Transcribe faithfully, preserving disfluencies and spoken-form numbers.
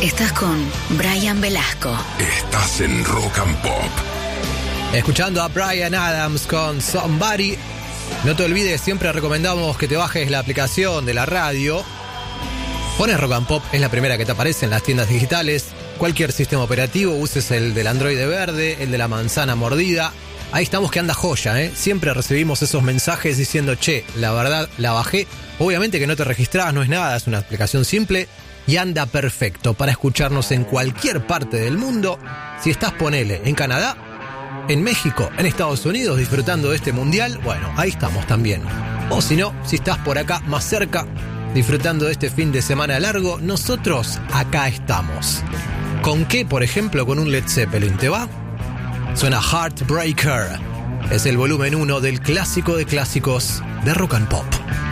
Estás con Brian Velasco. Estás en Rock and Pop. Escuchando a Bryan Adams con Somebody. No te olvides, siempre recomendamos que te bajes la aplicación de la radio. Pones Rock and Pop, es la primera que te aparece en las tiendas digitales. Cualquier sistema operativo, uses el del Android verde, el de la manzana mordida. Ahí estamos que anda joya, ¿eh? Siempre recibimos esos mensajes diciendo, che, la verdad, la bajé. Obviamente que no te registrás, no es nada, es una aplicación simple y anda perfecto para escucharnos en cualquier parte del mundo. Si estás, ponele, en Canadá, en México, en Estados Unidos, disfrutando de este mundial, bueno, ahí estamos también. O si no, si estás por acá más cerca, disfrutando de este fin de semana largo, nosotros acá estamos. ¿Con qué, por ejemplo? Con un Led Zeppelin, ¿te va? Suena Heartbreaker. Es el volumen uno del clásico de clásicos de Rock and Pop.